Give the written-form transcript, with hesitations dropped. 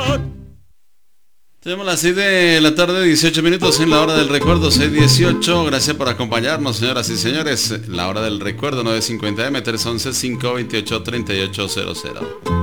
Tenemos las 6 de la tarde, 18 minutos en la hora del recuerdo, 6:18. Gracias por acompañarnos, señoras y señores. La hora del recuerdo, 950M, 311-528-3800.